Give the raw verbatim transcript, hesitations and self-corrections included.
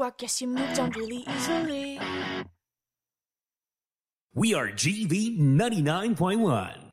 I guess you moved on really easily. We are G V ninety-nine point one.